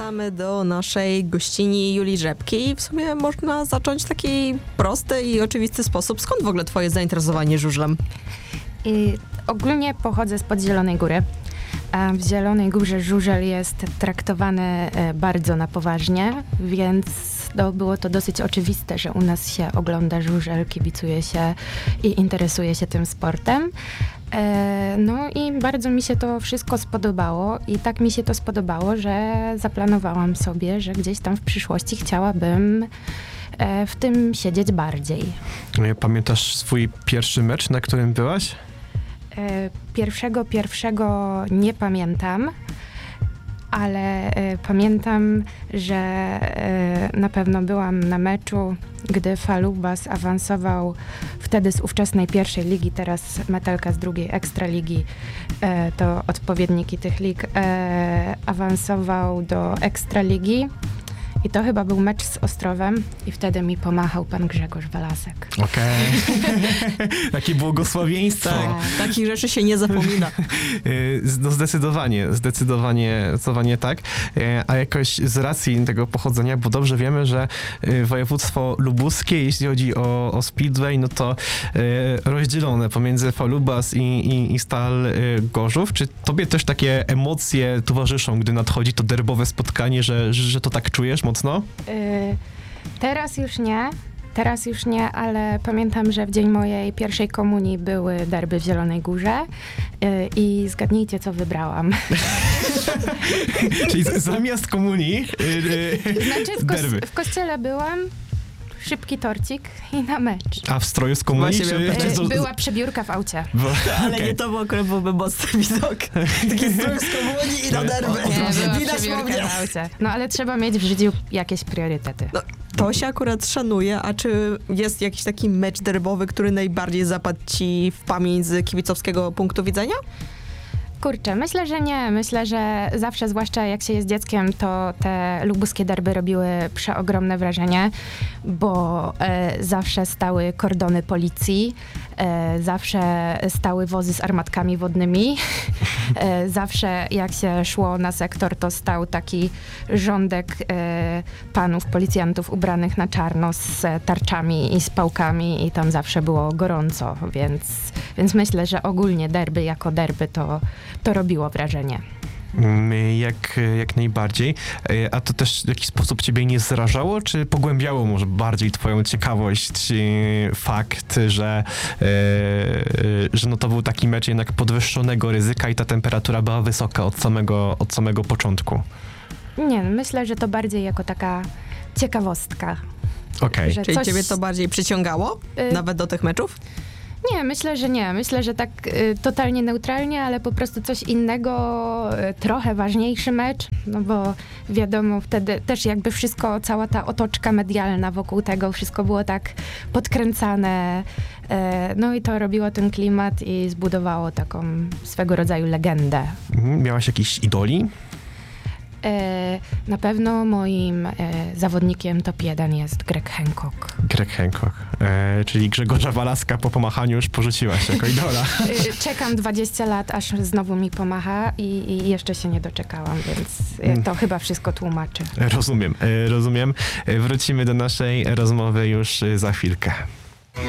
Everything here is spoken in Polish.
wracamy do naszej gościni Julii Rzepki. W sumie można zacząć w taki prosty i oczywisty sposób. Skąd w ogóle twoje zainteresowanie żużlem? Ogólnie pochodzę spod Zielonej Góry. A w Zielonej Górze żużel jest traktowany bardzo na poważnie, więc było to dosyć oczywiste, że u nas się ogląda żużel, kibicuje się i interesuje się tym sportem. No i bardzo mi się to wszystko spodobało i tak mi się to spodobało, że zaplanowałam sobie, że gdzieś tam w przyszłości chciałabym w tym siedzieć bardziej. Pamiętasz swój pierwszy mecz, na którym byłaś? Pierwszego nie pamiętam, ale pamiętam, że na pewno byłam na meczu, gdy Falubas awansował wtedy z ówczesnej pierwszej ligi, teraz Metalka z drugiej Ekstraligi, to odpowiedniki tych lig, awansował do Ekstraligi. I to chyba był mecz z Ostrowem i wtedy mi pomachał pan Grzegorz Walasek. Okej. Takie błogosławieństwo. Tak, takich rzeczy się nie zapomina. No zdecydowanie tak. A jakoś z racji tego pochodzenia, bo dobrze wiemy, że województwo lubuskie, jeśli chodzi o Speedway, no to rozdzielone pomiędzy Falubas i Stal Gorzów. Czy tobie też takie emocje towarzyszą, gdy nadchodzi to derbowe spotkanie, że to tak czujesz mocno? Teraz już nie, ale pamiętam, że w dzień mojej pierwszej komunii były derby w Zielonej Górze i zgadnijcie, co wybrałam. Czyli zamiast komunii Znaczy derby. w kościele byłam, szybki torcik i na mecz. A w stroju z komunii? Była przebiórka w aucie. Ale nie to akurat byłby mocny widok. Taki strój z komunii i na derby. Była przebiórka w aucie. No ale trzeba mieć w życiu jakieś priorytety. No, to się akurat szanuje, a czy jest jakiś taki mecz derbowy, który najbardziej zapadł ci w pamięć z kibicowskiego punktu widzenia? Kurczę, myślę, że nie. Myślę, że zawsze, zwłaszcza jak się jest dzieckiem, to te lubuskie derby robiły przeogromne wrażenie, bo zawsze stały kordony policji, zawsze stały wozy z armatkami wodnymi, zawsze jak się szło na sektor, to stał taki rządek panów policjantów ubranych na czarno z tarczami i z pałkami i tam zawsze było gorąco, więc myślę, że ogólnie derby jako derby to robiło wrażenie. Jak najbardziej. A to też w jakiś sposób ciebie nie zrażało, czy pogłębiało może bardziej twoją ciekawość fakt, że no to był taki mecz jednak podwyższonego ryzyka i ta temperatura była wysoka od samego początku? Nie, myślę, że to bardziej jako taka ciekawostka. Okej. Czyli ciebie to bardziej przyciągało? Nawet do tych meczów? Nie, myślę, że nie. Myślę, że tak totalnie neutralnie, ale po prostu coś innego, trochę ważniejszy mecz, no bo wiadomo, wtedy też jakby wszystko, cała ta otoczka medialna wokół tego, wszystko było tak podkręcane, no i to robiło ten klimat i zbudowało taką swego rodzaju legendę. Miałaś jakiś idoli? Na pewno moim zawodnikiem top 1 jest Greg Hancock. Greg Hancock, czyli Grzegorza Walaska po pomachaniu już porzuciłaś jako idola. Czekam 20 lat, aż znowu mi pomacha i jeszcze się nie doczekałam, więc to chyba wszystko tłumaczy. Rozumiem. Wrócimy do naszej rozmowy już za chwilkę.